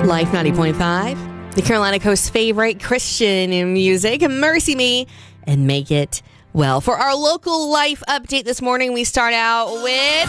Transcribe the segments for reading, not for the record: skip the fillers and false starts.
Life 90.5, the Carolina Coast's favorite Christian music, Mercy Me and Make It Well. For our local life update this morning, we start out with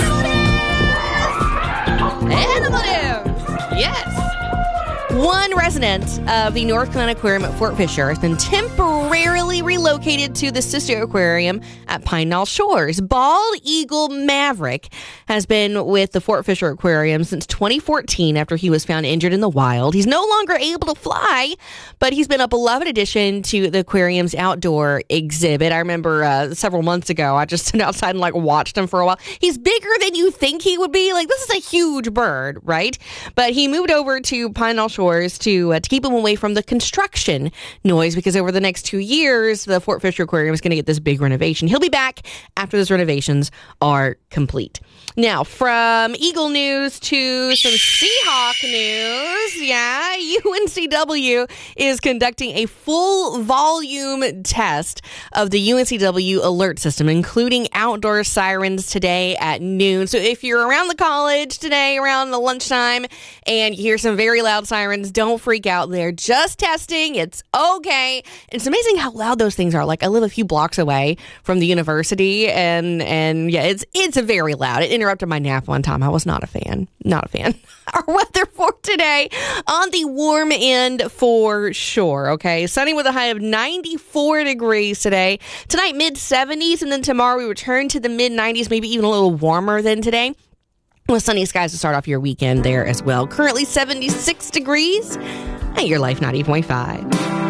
Animal News. Yes. One resident of the North Carolina Aquarium at Fort Fisher has been temporarily relocated to the sister aquarium at Pine Knoll Shores. Bald Eagle Maverick has been with the Fort Fisher Aquarium since 2014 after he was found injured in the wild. He's no longer able to fly, but he's been a beloved addition to the aquarium's outdoor exhibit. I remember several months ago, I just stood outside and watched him for a while. He's bigger than you think he would be. This is a huge bird, right? But he moved over to Pine Knoll Shores to keep him away from the construction noise, because over the next 2 years, the Fort Fisher Aquarium is going to get this big renovation. He'll be back after those renovations are complete. Now, from Eagle News to some Seahawk news. Yeah, UNCW is conducting a full volume test of the UNCW alert system, including outdoor sirens today at noon. So if you're around the college today, around the lunchtime, and you hear some very loud sirens, don't freak out. They're just testing. It's okay. It's amazing how loud those things are. I live a few blocks away from the university, and yeah, it's very loud. It interrupted my nap one time. I was not a fan. Not a fan. Our weather for today, on the warm end for sure, okay? Sunny with a high of 94 degrees today. Tonight, mid-70s, and then tomorrow we return to the mid-90s, maybe even a little warmer than today, with sunny skies to start off your weekend there as well. Currently 76 degrees at your Life 90.5.